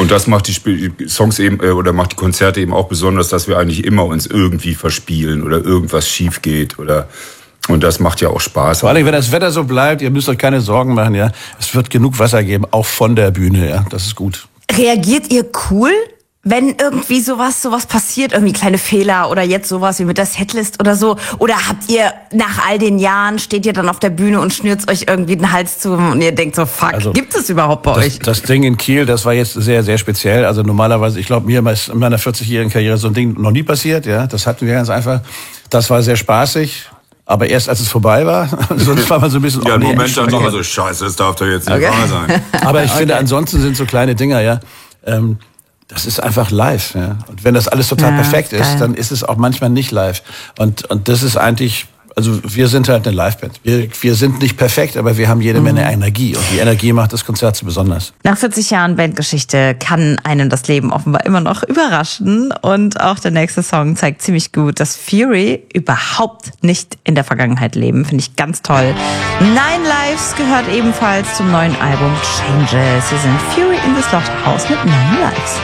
Und das macht die Songs eben oder macht die Konzerte eben auch besonders, dass wir eigentlich immer uns irgendwie verspielen oder irgendwas schief geht und das macht ja auch Spaß. Vor allem, wenn das Wetter so bleibt, ihr müsst euch keine Sorgen machen, ja. Es wird genug Wasser geben, auch von der Bühne, ja. Das ist gut. Reagiert ihr cool, wenn irgendwie sowas passiert, irgendwie kleine Fehler oder jetzt sowas wie mit der Setlist oder so? Oder habt ihr nach all den Jahren, steht ihr dann auf der Bühne und schnürt euch irgendwie den Hals zu und ihr denkt so, fuck, also, gibt es überhaupt bei euch? Das Ding in Kiel, das war jetzt sehr, sehr speziell. Also normalerweise, ich glaube, mir ist in meiner 40-jährigen Karriere so ein Ding noch nie passiert, ja. Das hatten wir ganz einfach. Das war sehr spaßig. Aber erst als es vorbei war, sonst war man so ein bisschen... Ja, im Moment dann noch so, scheiße, das darf doch jetzt nicht wahr sein. Aber ich finde, ansonsten sind so kleine Dinger, ja, das ist einfach live, ja. Und wenn das alles total perfekt ist, dann ist es auch manchmal nicht live. Und das ist eigentlich... Also wir sind halt eine Liveband. Wir sind nicht perfekt, aber wir haben jede Menge Energie. Und die Energie macht das Konzert so besonders. Nach 40 Jahren Bandgeschichte kann einem das Leben offenbar immer noch überraschen. Und auch der nächste Song zeigt ziemlich gut, dass Fury überhaupt nicht in der Vergangenheit leben. Finde ich ganz toll. 9 Lives gehört ebenfalls zum neuen Album Changes. Wir sind Fury in the Slaughterhouse mit 9 Lives.